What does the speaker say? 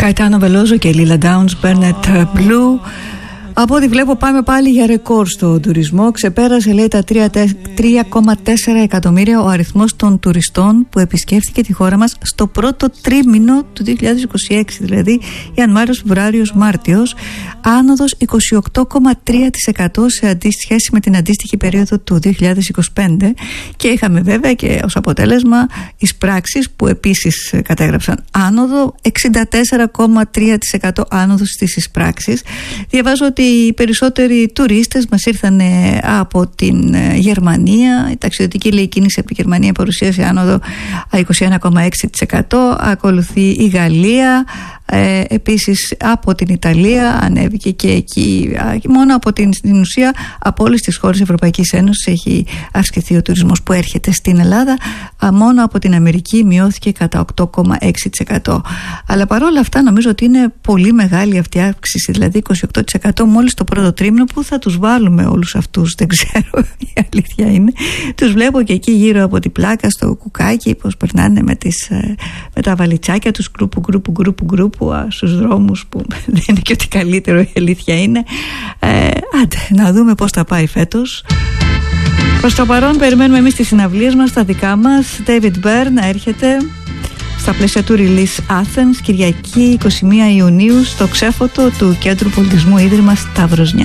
Καϊτάνο Βελόζο και Λίλα Downs, Bernard Blue. Από ό,τι βλέπω πάμε πάλι για ρεκόρ στο τουρισμό. Ξεπέρασε, λέει, τα 3,4 εκατομμύρια ο αριθμός των τουριστών που επισκέφθηκε τη χώρα μας στο πρώτο τρίμηνο του 2026, δηλαδή Ιανουάριος, Φεβρουάριος, Μάρτιος, άνοδος 28,3% σε σχέση με την αντίστοιχη περίοδο του 2025, και είχαμε βέβαια και ως αποτέλεσμα εισπράξεις που επίσης κατέγραψαν άνοδο, 64,3% άνοδος στις εισπράξεις. Διαβάζω ότι οι περισσότεροι τουρίστες μας ήρθαν από την Γερμανία. Η ταξιδιωτική, λέει, κίνηση από τη Γερμανία παρουσίασε άνοδο 21,6%. Ακολουθεί η Γαλλία. Επίσης από την Ιταλία ανέβηκε και εκεί. Μόνο από στην ουσία από όλες τις χώρες Ευρωπαϊκής Ένωσης έχει αυξηθεί ο τουρισμός που έρχεται στην Ελλάδα. Μόνο από την Αμερική μειώθηκε κατά 8,6%. Αλλά παρόλα αυτά νομίζω ότι είναι πολύ μεγάλη αυτή η αύξηση, δηλαδή 28% μόλις το πρώτο τρίμηνο. Που θα τους βάλουμε όλους αυτούς, δεν ξέρω, η αλήθεια είναι. Τους βλέπω και εκεί γύρω από την πλάκα στο κουκάκι πως περνάνε με τα βαλιτσάκια τους γκρουπου στους δρόμους, που δεν είναι και ότι καλύτερο, η αλήθεια είναι. Άντε, να δούμε πώς θα πάει φέτος. Προς το παρόν περιμένουμε εμείς τις συναυλίες μας, τα δικά μας. David Byrne να έρχεται στα πλαίσια του Release Athens Κυριακή 21 Ιουνίου στο ξέφωτο του Κέντρου Πολιτισμού Ίδρυμα Σταυροσνιά.